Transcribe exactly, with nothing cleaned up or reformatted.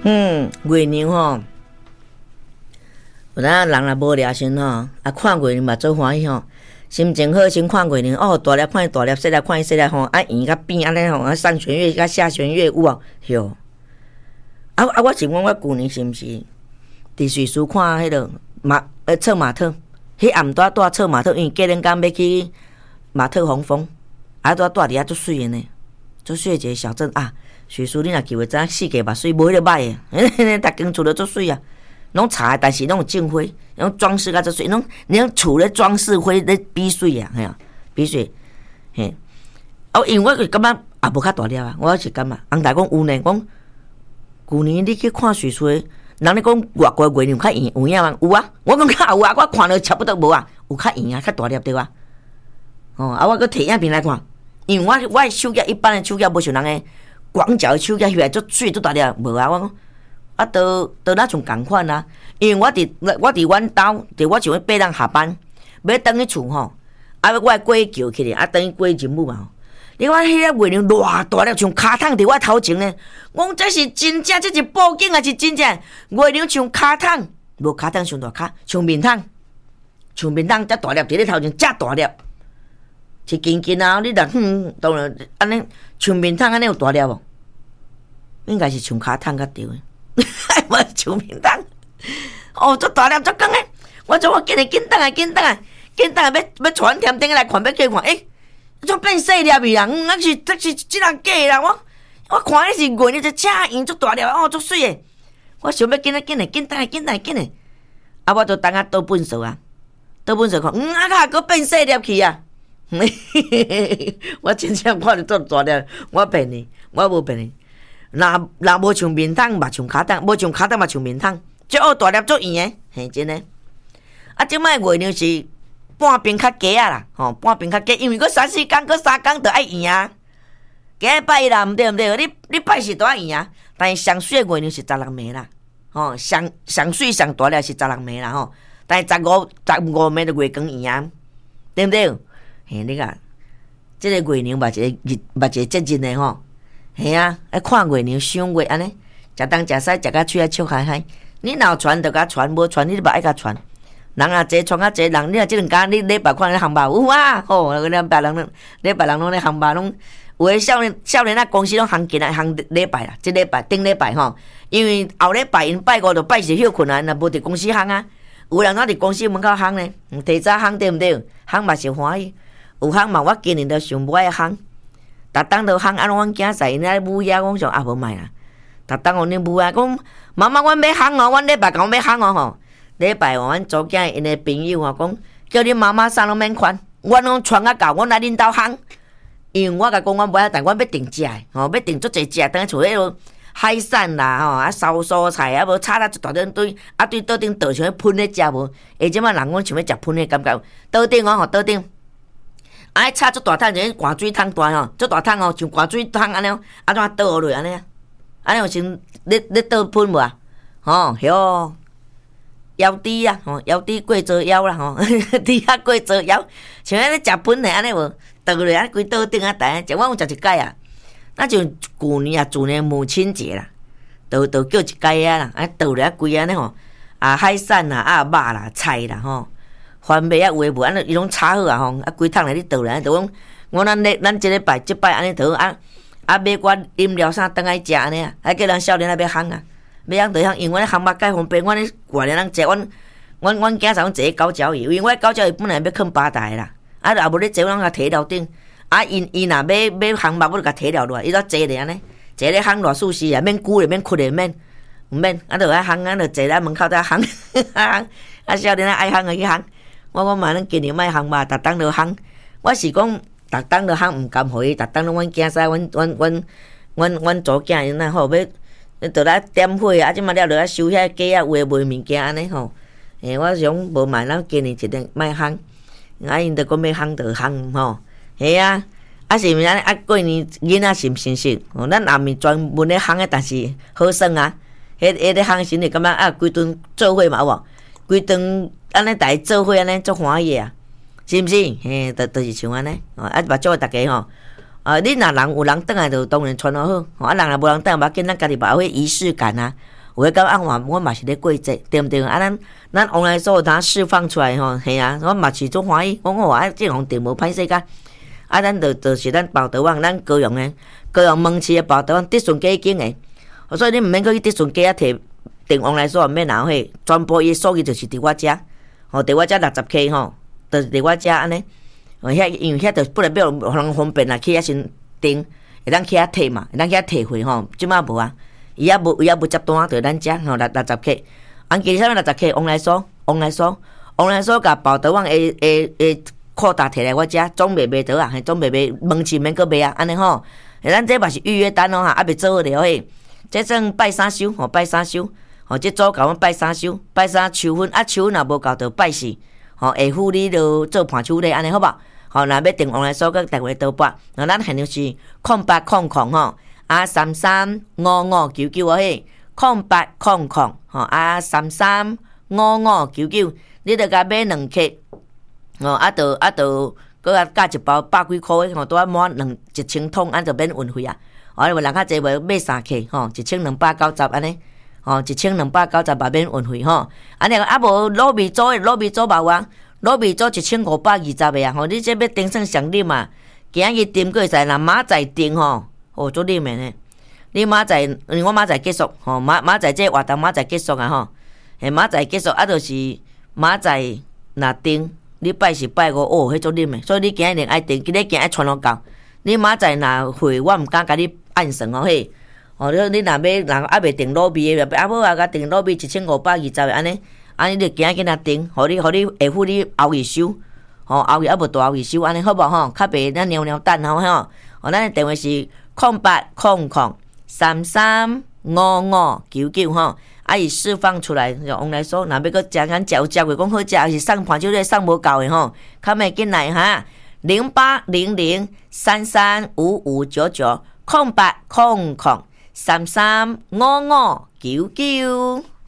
嗯，月娘吼，有当人若无聊先吼，啊看月娘嘛做欢喜吼，心情好先看月娘哦，大粒看伊大粒，细粒看伊细粒吼，啊圆甲扁安尼吼，啊上弦月甲下弦月有无？哟，啊啊！我是讲我旧年是毋是伫瑞士看迄个马呃策马特，迄暗带带策马特，因为过年间要去马特洪峰，啊带带伫遐足水诶呢，足水一个小镇啊。瑞士你若去会知影世界嘛水，无迄个歹诶，逐间厝都足水啊，拢柴，但是拢有种花，拢装饰甲足水，拢连厝咧装饰花咧比水啊，嘿啊，比水，嘿。哦，因为我感觉也无较大粒啊，我是感觉，人大讲有呢，讲旧年你去看瑞士诶，人咧讲外国月亮较圆有影吗？有啊，我讲较有啊，我看了差不多无啊，有较圆啊，较大粒对啊。哦，啊，我搁摕影片来看，因为我我诶手脚一般诶手脚无像人诶。广角的手脚翕来足水足大粒，无啊！我讲啊，都都哪像共款啊？因为我伫我伫阮兜，伫我想要八点下班，要倒去厝吼，啊，我过去叫起来，啊，等于过去任务嘛吼。你看迄个月亮偌大粒，像骹桶伫我头前呢。我讲这是真正，这是布景还是真正？月亮像骹桶，无骹桶上大骹，像面桶，像面桶遮大粒伫你头前，遮大粒。是近近啊！你若哼，当然安尼像面桶安尼有大粒无？应该是像骹桶较对诶，无像面桶。哦，足大粒足光诶！我做我紧来紧倒来紧倒来紧倒来，要要传添顶来看，要去看，诶、欸，怎变细粒去啦？嗯，那是这是即人假啦！我我看迄是月亮，这车圆足大粒，哦，足水诶！我想要紧来紧来紧倒来紧倒来紧来，啊，我都等下倒粪扫啊，倒粪扫看，嗯，啊，较搁变细粒去啊！我真正看着做大粒，我骗你，我无骗你。若若无像面桶，嘛像骹桶；无像骹桶，嘛像面桶。足好大粒，足圆诶，嘿，真诶。啊，即摆月亮是半边较假啊啦，吼，半边较假，因为佫三四工，佫三工，着爱圆啊。今日拜啦，毋对毋对，你你拜是都爱圆啊。但是上水月亮是十六暝啦，吼，上上水上大粒是十六暝啦，吼。但是十五十五暝着月光圆啊，对毋对？嘿，你看，即、这个月亮嘛，一个日，嘛一个节日呢吼。嘿啊，爱看月亮赏月安尼，食东食西，食甲喙啊笑嗨嗨。你若有传着甲传，无传你就别爱甲传。人啊济，传啊济，人你若即两家你礼拜看咧烘肉有啊，吼，礼拜人礼拜人拢咧烘肉拢，有诶少年少年啊公司拢烘紧来烘礼拜啦，即礼拜顶礼拜吼，因为后礼拜因拜五就拜四休困啊，若无伫公司烘啊，有人哪伫公司门口烘呢？提早烘对毋对？烘嘛是欢喜。有烘嘛，我今年都想无爱烘，逐当都烘，安怎阮囝婿因咧母爷，我想啊无卖啦，逐当互恁母爷讲，妈妈，阮要烘哦，阮礼拜讲要烘哦吼，礼拜阮祖囝因诶朋友啊讲，叫恁妈妈啥拢免款，阮拢传啊到，阮来恁兜烘，因为我甲讲阮无爱，但阮要订食诶，吼，要订足济食，等于厝迄落海产啦，吼，啊烧蔬菜啊，无炒啦一大堆堆，啊对桌顶倒像咧喷咧食无，下即摆人阮想要食喷诶感觉，桌顶哦吼，桌顶。啊！炒足大桶，像寒水桶大吼，足大桶哦，像寒水桶安尼，啊怎倒落安尼？安尼有先咧咧倒喷无啊？吼，哟，腰低啊，吼，腰低过做腰啦，吼，低啊过做腰，像安尼食喷诶安尼无？倒落安规倒顶啊，台，食我有食一摆啊。那就旧年啊，旧年母亲节啦，都都叫一摆啊啦，啊倒落啊规安尼吼，啊海产啦，啊肉啦，菜啦，吼。番麦啊，有诶无，安尼伊拢炒好啊吼，啊规桶来你倒来，就讲我咱咧咱即礼拜即摆安尼倒啊啊买寡饮料啥当来食安尼啊，还叫人少年来要烘啊，要烘就烘，因为阮烘肉介方便，阮咧外人人食，阮阮阮囝仔阮坐高脚椅，因为我高脚椅本来要囥吧台啦，啊若无咧坐，我甲摕了顶，啊因伊若要要烘肉，我就甲摕了落来，伊则坐咧安尼，坐咧烘偌舒适啊，免久咧，免屈咧，免毋免，啊就爱烘，啊就坐咧门口再烘，啊少年仔爱烘就去烘。我讲嘛，咱今年莫烘嘛，逐当都烘。我是讲，逐当都烘，毋甘互伊，逐当拢阮囝婿、阮阮阮阮阮祖囝因那吼，要倒来点火啊！即马了落来收遐鸡啊，有诶卖物件安尼吼。诶，我想无买，咱今年一定莫烘。啊，因着讲要烘就烘吼。系啊，啊是毋是安尼？啊过年囡仔是毋是熟？哦，咱也毋专门咧烘诶，但是好耍啊。迄迄咧烘时你感觉啊，规顿做伙嘛有无？规顿。安尼大家做伙安尼足欢喜啊，是毋是？嘿，著著是像安尼，啊，目睭大家吼， 啊，你若人有人倒来就当然传好好，吼啊人若无人倒来，要紧咱家己把握仪式感啊。有诶，到暗晚我嘛是咧过节，对毋对？啊，咱咱往来所呾释放出来吼，系啊，我嘛是足欢喜。我我啊，即项题目歹势甲，啊，咱就就是咱包德旺，咱高雄诶，高雄门市诶包德旺，德顺街经诶，所以你毋免去德顺街啊摕电往来所，毋免拿迄全部伊数据就是伫我遮，吼，伫我遮六十 K 吼，就是伫我遮安尼。哦，遐因为遐就不能表互人方便啦，去遐先订，会当去遐摕嘛，会当去遐摕货吼，即马无啊。伊也无伊也无接单，就咱遮吼六六十 K， 按其实啥物六十 K 往来所，往来所，往来所甲包德旺诶诶诶扩大摕来我遮，总袂卖倒啊，总袂卖门市免搁卖啊，安尼吼。咱这嘛是预约单哦哈，还袂做好了嘿。这算拜三收，吼拜三收，吼这组甲阮拜三收，拜三抽分啊，抽分若无够就拜四，吼下副你就做盘手礼安尼好无？吼，若要订往来所，搁电话倒拨，那咱现在是空八空空吼。啊，三三五五九九啊嘿，空八空空吼啊，三三五五九九，你着甲买两克，哦啊，着啊着，搁啊加一包百几箍诶，吼，拄啊满两一千桶，安就免运费啊。哦，因为人较济袂买三克，吼，一千两百九十安尼，吼，一千两百九十嘛免运费吼。安尼啊无卤味组诶，卤味组无啊，卤味组一千五百二十个啊，吼，你这要订算上啉嘛？今日订过会使，若明仔订吼。哦，做啉诶呢？你明仔载，我明仔载结束吼，明明仔载这活动明仔载结束啊吼，嘿明仔载结束啊，就是明仔载若订，你拜四拜五哦，迄做啉诶，所以你今日爱订，今日今日爱传落到，你明仔载若会，我毋敢甲你按算哦嘿，哦，你你若要人还袂订卤味诶，啊无啊甲订卤味一千五百二十个安尼，安尼你今仔今仔订，互你互你下晡你后日收，吼后日啊无大后日收，安尼好无吼？较袂咱猫猫等吼吼，哦，咱诶电话是。空八空空三三五五九九吼，啊伊释放出来，往来所，若要搁食咱食有食过，讲好食，还是送盘手礼送无够诶吼，较袂紧来哈，零八零零三三五五九九空八空空三三五五九九。